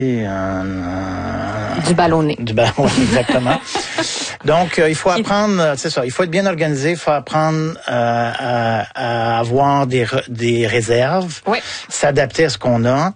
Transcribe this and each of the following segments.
Du ballonné. Du ballon, exactement. Donc, il faut apprendre, c'est ça, il faut être bien organisé, il faut apprendre à avoir des réserves, oui. S'adapter à ce qu'on a.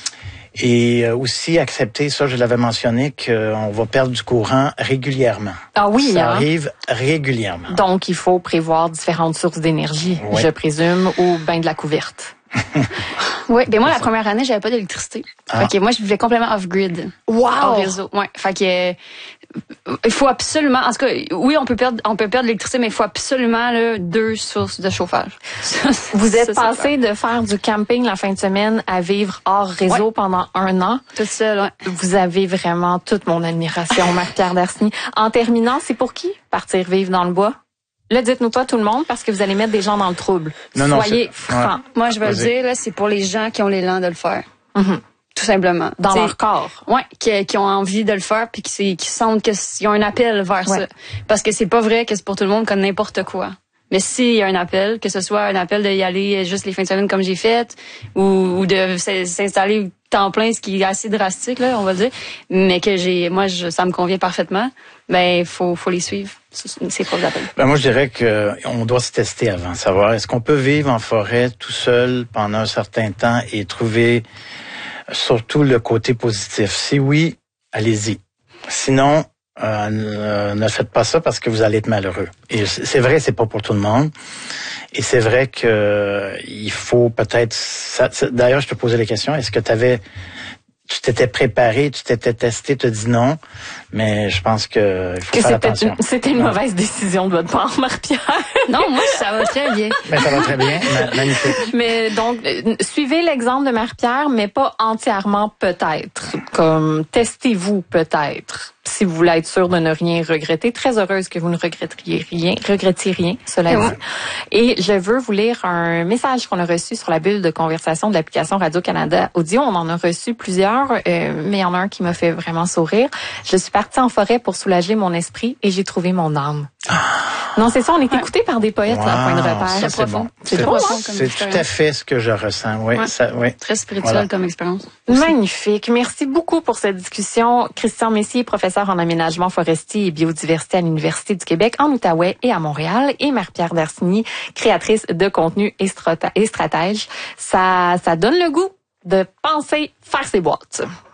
Et aussi accepter, ça je l'avais mentionné, qu'on va perdre du courant régulièrement. Ah oui, ça arrive régulièrement. Donc, il faut prévoir différentes sources d'énergie, je présume, ou bien de la couverte. Oui, ben moi, la première année, j'avais pas d'électricité. Fait que moi, je vivais complètement off-grid. Wow! Hors réseau. Ouais. Fait que, il faut absolument, en tout cas, oui, on peut perdre l'électricité, mais il faut absolument, 2 sources de chauffage. Vous êtes passé de faire du camping la fin de semaine à vivre hors réseau pendant 1 an. Toute seule, ouais. Vous avez vraiment toute mon admiration, Marie-Pierre Darcigny. En terminant, c'est pour qui partir vivre dans le bois? Là, dites-nous pas tout le monde parce que vous allez mettre des gens dans le trouble. Soyez francs. Ouais. Moi, je vais le dire, là, c'est pour les gens qui ont l'élan de le faire. Mm-hmm. Tout simplement. Dans leur corps. Ouais, qui ont envie de le faire puis qui sentent qu'ils ont un appel vers ça. Parce que c'est pas vrai que c'est pour tout le monde comme n'importe quoi. Mais s'il y a un appel, que ce soit un appel d'y aller juste les fins de semaine comme j'ai fait, ou de s'installer temps plein, ce qui est assez drastique, là, on va dire, mais que ça me convient parfaitement, ben, faut les suivre. C'est pas d'appel. Ben, moi, je dirais on doit se tester avant, savoir est-ce qu'on peut vivre en forêt tout seul pendant un certain temps et trouver surtout le côté positif. Si oui, allez-y. Sinon, ne faites pas ça parce que vous allez être malheureux. Et c'est vrai, c'est pas pour tout le monde. Et c'est vrai que il faut peut-être... D'ailleurs, je te posais la question, est-ce que tu t'étais préparé, tu t'étais testé, tu as dit non, mais je pense que il faut faire attention. C'était une mauvaise décision de votre part, Marie-Pierre. Non, moi, ça va très bien. Mais ça va très bien, magnifique. Mais donc, suivez l'exemple de Marie-Pierre, mais pas entièrement peut-être. Comme, testez-vous peut-être. Si vous voulez être sûr de ne rien regretter. Très heureuse que vous ne regrettiez rien, cela dit. Et je veux vous lire un message qu'on a reçu sur la bulle de conversation de l'application Radio-Canada Audio. On en a reçu plusieurs, mais il y en a un qui m'a fait vraiment sourire. Je suis partie en forêt pour soulager mon esprit et j'ai trouvé mon âme. Non, c'est ça, on est écouté par des poètes, là, point de repère. Ça, c'est bon. C'est profond. C'est tout à fait ce que je ressens. Oui, Très spirituel comme expérience. Magnifique. Merci beaucoup pour cette discussion. Christian Messier, professeur en aménagement forestier et biodiversité à l'Université du Québec en Outaouais et à Montréal, et Marie-Pierre Darcigny, créatrice de contenu et stratège. Ça donne le goût de penser faire ses boîtes.